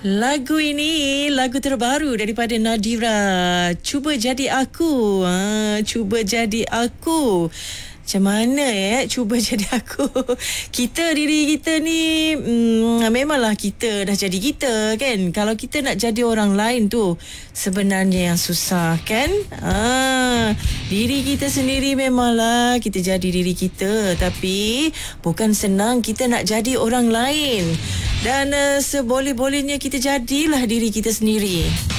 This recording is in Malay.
Lagu ini lagu terbaru daripada Nadira. Cuba jadi aku. Cuba jadi aku. Macam mana cuba jadi aku. Diri kita ni memanglah kita dah jadi kita kan. Kalau kita nak jadi orang lain tu sebenarnya yang susah kan. Diri kita sendiri memanglah kita jadi diri kita, tapi bukan senang kita nak jadi orang lain. Dan seboleh-bolehnya kita jadilah diri kita sendiri.